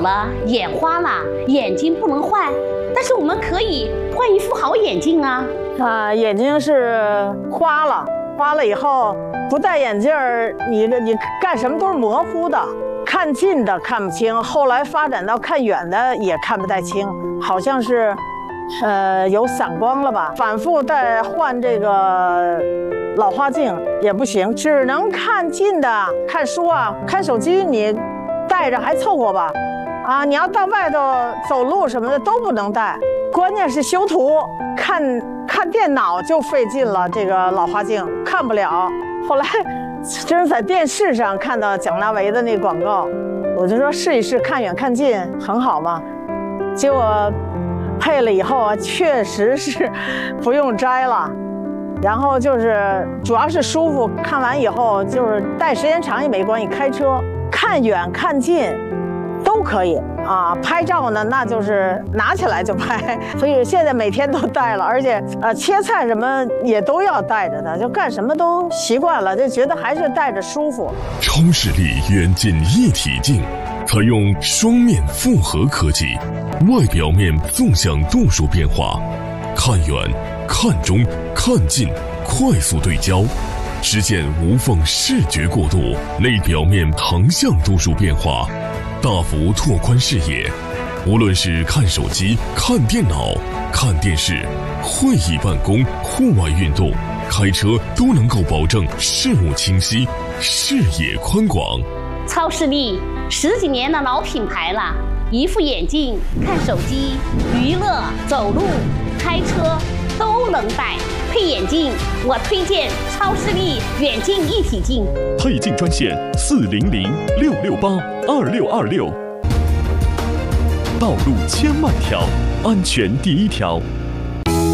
了，眼花了，眼睛不能换，但是我们可以换一副好眼镜啊。 眼睛是花了以后不戴眼镜儿，你干什么都是模糊的，看近的看不清，后来发展到看远的也看不太清，好像是有散光了吧。反复再换这个老花镜也不行，只能看近的，看书啊，看手机你带着还凑合吧。你要到外头走路什么的都不能带。关键是修图，看电脑就费劲了，这个老花镜看不了。后来真是在电视上看到蒋大为的那广告，我就说试一试，看远看近很好嘛。结果配了以后啊，确实是不用摘了。然后就是主要是舒服，看完以后就是戴时间长也没关系，开车看远看近都可以啊。拍照呢，那就是拿起来就拍，所以现在每天都带了，而且切菜什么也都要带着的，就干什么都习惯了，就觉得还是带着舒服。 超视力远近一体镜，采用双面复合科技，外表面纵向度数变化，看远、看中、看近，快速对焦，实现无缝视觉过渡；内表面横向度数变化，大幅拓宽视野。无论是看手机、看电脑、看电视、会议办公、户外运动、开车，都能够保证视物清晰、视野宽广。 超视力10几年的老品牌了，一副眼镜看手机、娱乐、走路、开车都能戴。配眼镜，我推荐超视力远近一体镜。 配镜专线400-668-2626。道路千万条，安全第一条。